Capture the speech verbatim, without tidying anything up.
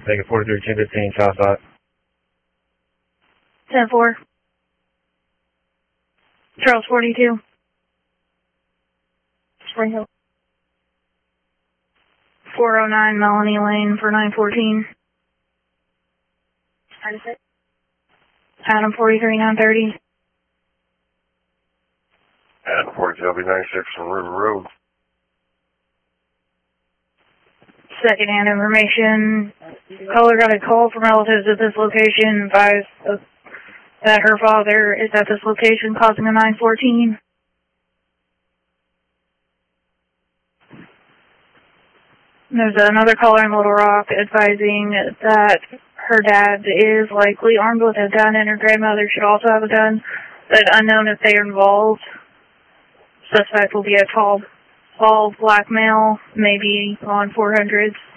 Taking forty-three, ten fifteen, Southside. ten four. Charles forty-two. Spring Hill. four oh nine Melanie Lane for nine fourteen. Adam forty-three, nine thirty. Adam forty-two, L B ninety-six from River Road. Second-hand information. Caller got a call from relatives at this location, advised that her father is at this location causing a nine fourteen. There's another caller in Little Rock advising that her dad is likely armed with a gun and her grandmother should also have a gun, but unknown if they are involved. Suspect will be a tall, tall black male, maybe on four hundreds.